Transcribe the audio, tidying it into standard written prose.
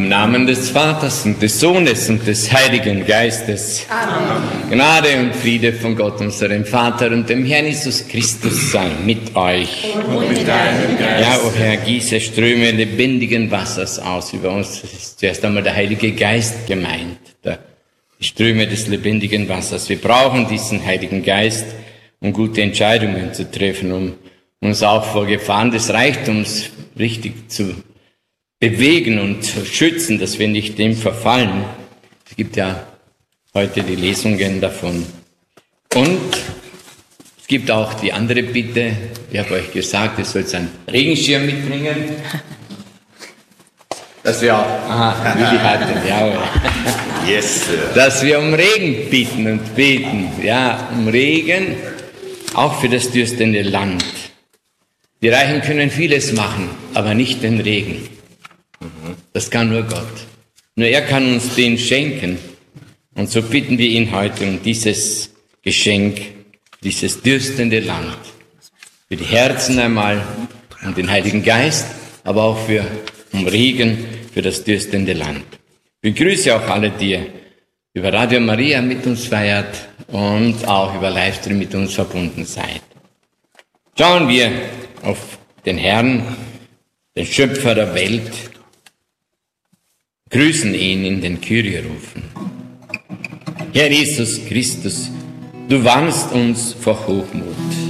Im Namen des Vaters und des Sohnes und des Heiligen Geistes. Amen. Gnade und Friede von Gott, unserem Vater und dem Herrn Jesus Christus sei mit euch. Und mit deinem Geist. Ja, o Herr, gieße Ströme lebendigen Wassers aus über uns. Das ist zuerst einmal der Heilige Geist gemeint. Die Ströme des lebendigen Wassers. Wir brauchen diesen Heiligen Geist, um gute Entscheidungen zu treffen, um uns auch vor Gefahren des Reichtums richtig zu bewegen und zu schützen, dass wir nicht dem verfallen. Es gibt ja heute die Lesungen davon. Und es gibt auch die andere Bitte. Ich habe euch gesagt, ihr sollt einen Regenschirm mitbringen. Dass wir auch, Willi hatte, ja, Yes, sir. dass wir um Regen bitten und beten. Ja, um Regen, auch für das dürstende Land. Die Reichen können vieles machen, aber nicht den Regen. Das kann nur Gott. Nur er kann uns den schenken. Und so bitten wir ihn heute um dieses Geschenk, dieses dürstende Land. Für die Herzen einmal, um den Heiligen Geist, aber auch um Regen für das dürstende Land. Ich begrüße auch alle, die über Radio Maria mit uns feiert und auch über Livestream mit uns verbunden seid. Schauen wir auf den Herrn, den Schöpfer der Welt, grüßen ihn in den Kyrie-Rufen. Herr Jesus Christus, du warnst uns vor Hochmut.